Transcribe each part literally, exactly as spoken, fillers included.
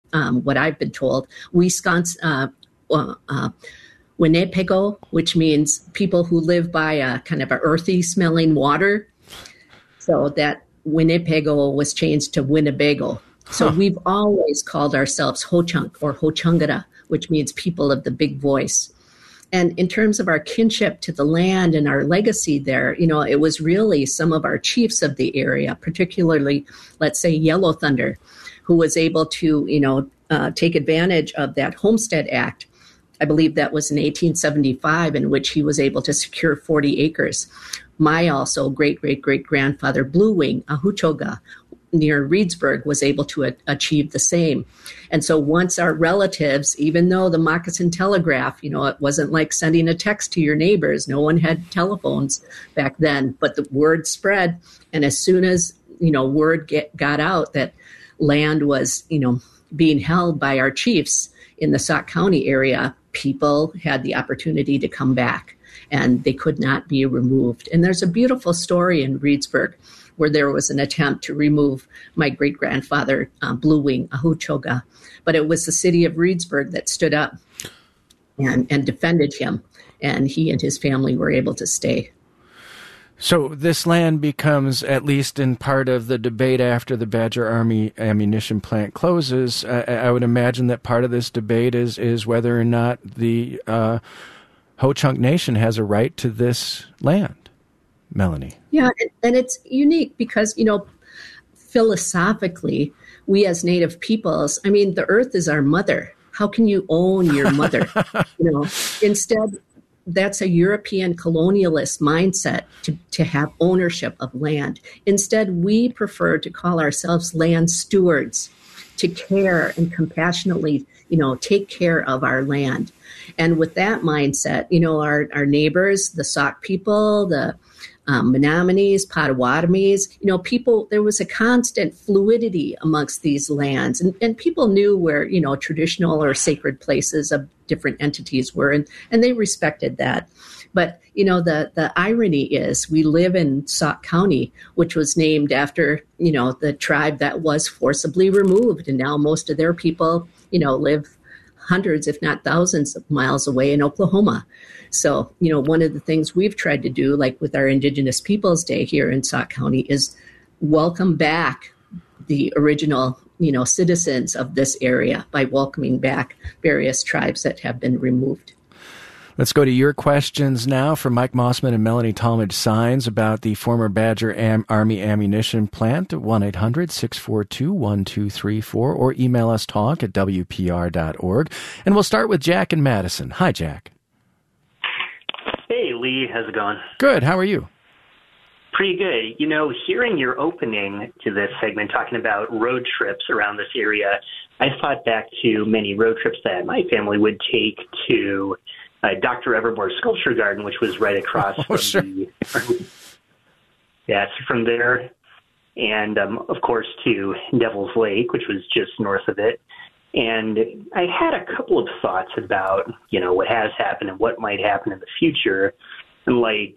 um, what I've been told, Wisconsin, uh, uh, uh, Winnebago, which means people who live by a kind of a earthy smelling water. So that Winnebago was changed to Winnebago. So huh. We've always called ourselves Ho-Chunk or Ho-Chungara, which means people of the big voice. And in terms of our kinship to the land and our legacy there, you know, it was really some of our chiefs of the area, particularly, let's say, Yellow Thunder, who was able to, you know, uh, take advantage of that Homestead Act. I believe that was in eighteen seventy-five, in which he was able to secure forty acres. My also great-great-great-grandfather, Blue Wing, Ahuchoga, near Reedsburg, was able to a- achieve the same. And so once our relatives, even though the Moccasin Telegraph, you know, it wasn't like sending a text to your neighbors. No one had telephones back then, but the word spread. And as soon as, you know, word get, got out that land was, you know, being held by our chiefs in the Sauk County area, people had the opportunity to come back and they could not be removed. And there's a beautiful story in Reedsburg where there was an attempt to remove my great-grandfather, uh, Blue Wing, Ahuchoga. But it was the city of Reedsburg that stood up and, and defended him, and he and his family were able to stay. So this land becomes, at least in part of the debate after the Badger Army ammunition plant closes, I, I would imagine that part of this debate is, is whether or not the uh, Ho-Chunk Nation has a right to this land. Melanie. Yeah, and it's unique because, you know, philosophically, we as Native peoples, I mean, the earth is our mother. How can you own your mother? You know, instead, that's a European colonialist mindset to, to have ownership of land. Instead, we prefer to call ourselves land stewards, to care and compassionately, you know, take care of our land. And with that mindset, you know, our, our neighbors, the Sauk people, the Um, Menominees, Potawatomis, you know, people, there was a constant fluidity amongst these lands. And, and people knew where, you know, traditional or sacred places of different entities were, and, and they respected that. But, you know, the, the irony is we live in Sauk County, which was named after, you know, the tribe that was forcibly removed. And now most of their people, you know, live hundreds, if not thousands of miles away in Oklahoma. So, you know, one of the things we've tried to do, like with our Indigenous Peoples Day here in Sauk County, is welcome back the original, you know, citizens of this area by welcoming back various tribes that have been removed. Let's go to your questions now from Mike Mossman and Melanie Talmadge Signs about the former Badger Am- Army ammunition plant at one eight hundred six four two one two three four or email us talk at w p r dot org. And we'll start with Jack in Madison. Hi, Jack. Hey, Lee. How's it going? Good. How are you? Pretty good. You know, hearing your opening to this segment talking about road trips around this area, I thought back to many road trips that my family would take to uh, Doctor Evermore's Sculpture Garden, which was right across oh, from sure. the yes, from there, and um, of course to Devil's Lake, which was just north of it. And I had a couple of thoughts about, you know, what has happened and what might happen in the future. And like,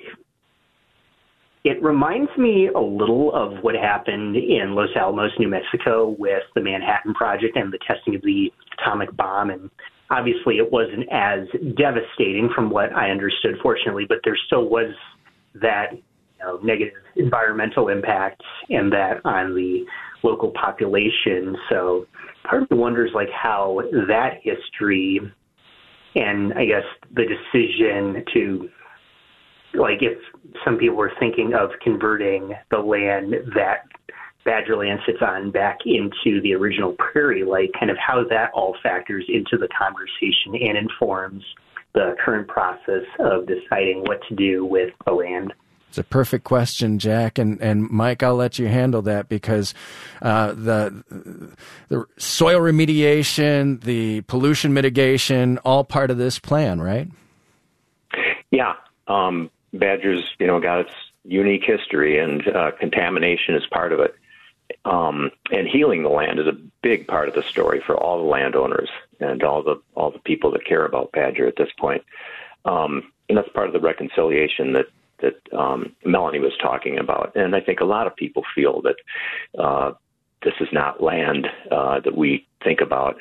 it reminds me a little of what happened in Los Alamos, New Mexico with the Manhattan Project and the testing of the atomic bomb. And obviously it wasn't as devastating from what I understood, fortunately, but there still was that, you know, negative environmental impact and that on the local population. So part of me wonders like how that history and I guess the decision to, like, if some people were thinking of converting the land that Badgerland sits on back into the original prairie, like kind of how that all factors into the conversation and informs the current process of deciding what to do with the land. It's a perfect question, Jack, and, and Mike, I'll let you handle that because uh, the the soil remediation, the pollution mitigation, all part of this plan, right? Yeah, um, Badger's, you know, got its unique history, and uh, contamination is part of it. Um, and healing the land is a big part of the story for all the landowners and all the all the people that care about Badger at this point. Um, and that's part of the reconciliation that. that um, Melanie was talking about. And I think a lot of people feel that uh, this is not land uh, that we think about